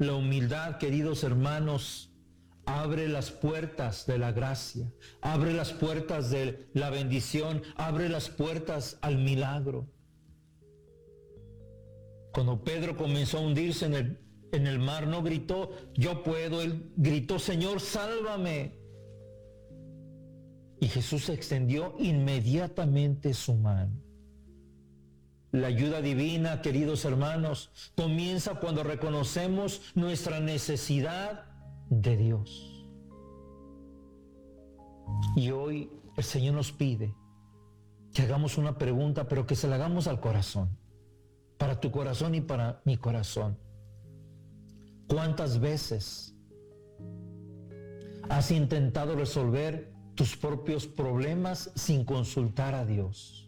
La humildad, queridos hermanos, abre las puertas de la gracia, abre las puertas de la bendición, abre las puertas al milagro. Cuando Pedro comenzó a hundirse en el mar, no gritó, yo puedo, él gritó, Señor, sálvame. Y Jesús extendió inmediatamente su mano. La ayuda divina, queridos hermanos, comienza cuando reconocemos nuestra necesidad de Dios. Y hoy el Señor nos pide que hagamos una pregunta, pero que se la hagamos al corazón, para tu corazón y para mi corazón. ¿Cuántas veces has intentado resolver tus propios problemas sin consultar a Dios?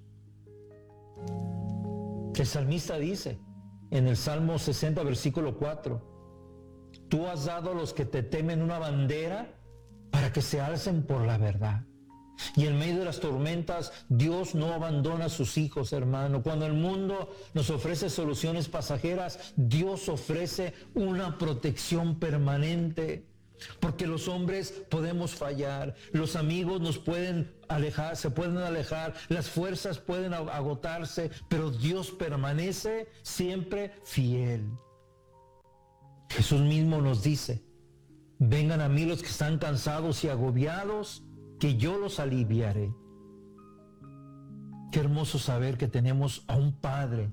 El salmista dice en el Salmo 60, versículo 4, tú has dado a los que te temen una bandera para que se alcen por la verdad. Y en medio de las tormentas, Dios no abandona a sus hijos, hermano. Cuando el mundo nos ofrece soluciones pasajeras, Dios ofrece una protección permanente. Porque los hombres podemos fallar, los amigos nos pueden alejar, se pueden alejar, las fuerzas pueden agotarse, pero Dios permanece siempre fiel. Jesús mismo nos dice, vengan a mí los que están cansados y agobiados, que yo los aliviaré. Qué hermoso saber que tenemos a un Padre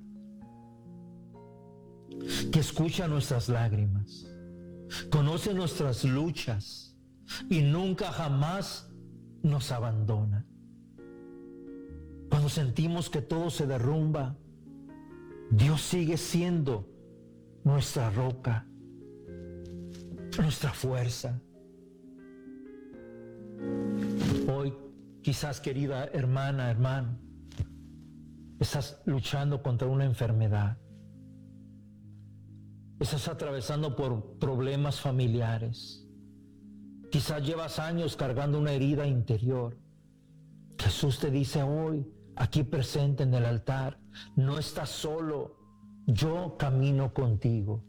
que escucha nuestras lágrimas, conoce nuestras luchas y nunca jamás nos abandona. Cuando sentimos que todo se derrumba, Dios sigue siendo nuestra roca, nuestra fuerza. Hoy, quizás, querida hermana, hermano, estás luchando contra una enfermedad. Estás atravesando por problemas familiares. Quizás llevas años cargando una herida interior. Jesús te dice hoy, aquí presente en el altar, no estás solo, yo camino contigo.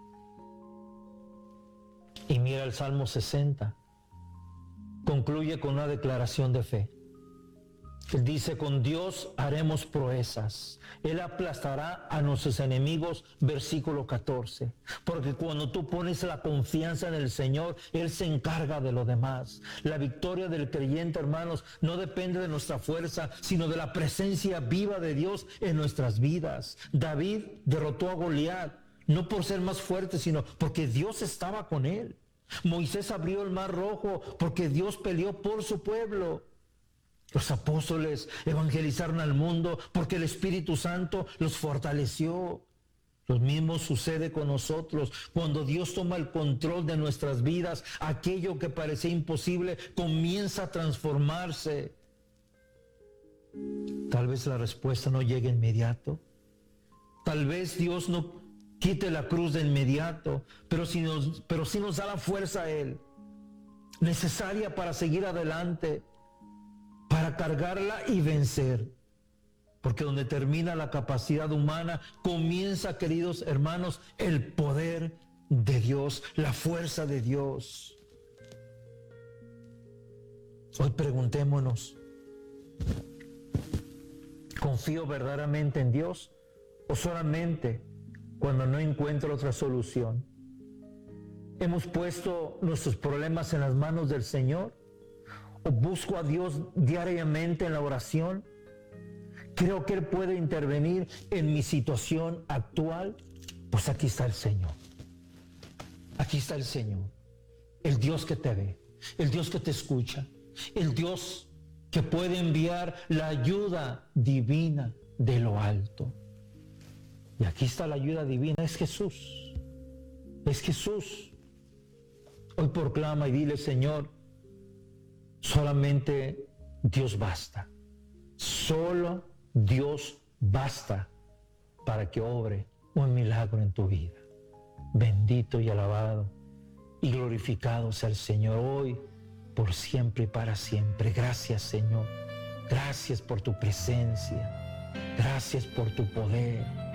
Y mira el Salmo 60. Concluye con una declaración de fe. Él dice, con Dios haremos proezas. Él aplastará a nuestros enemigos, versículo 14. Porque cuando tú pones la confianza en el Señor, Él se encarga de lo demás. La victoria del creyente, hermanos, no depende de nuestra fuerza, sino de la presencia viva de Dios en nuestras vidas. David derrotó a Goliat, no por ser más fuerte, sino porque Dios estaba con él. Moisés abrió el mar rojo porque Dios peleó por su pueblo. Los apóstoles evangelizaron al mundo porque el Espíritu Santo los fortaleció. Lo mismo sucede con nosotros. Cuando Dios toma el control de nuestras vidas, aquello que parecía imposible comienza a transformarse. Tal vez la respuesta no llegue inmediato. Tal vez Dios no quite la cruz de inmediato, pero sí nos da la fuerza a Él, necesaria para seguir adelante, para cargarla y vencer. Porque donde termina la capacidad humana, comienza, queridos hermanos, el poder de Dios, la fuerza de Dios. Hoy preguntémonos, ¿confío verdaderamente en Dios o solamente cuando no encuentro otra solución? ¿Hemos puesto nuestros problemas en las manos del Señor? ¿O busco a Dios diariamente en la oración? ¿Creo que Él puede intervenir en mi situación actual? Pues aquí está el Señor. Aquí está el Señor. El Dios que te ve, el Dios que te escucha, el Dios que puede enviar la ayuda divina de lo alto. Y aquí está la ayuda divina, es Jesús. Es Jesús. Hoy proclama y dile, Señor, solamente Dios basta. Solo Dios basta para que obre un milagro en tu vida. Bendito y alabado y glorificado sea el Señor hoy, por siempre y para siempre. Gracias, Señor. Gracias por tu presencia. Gracias por tu poder.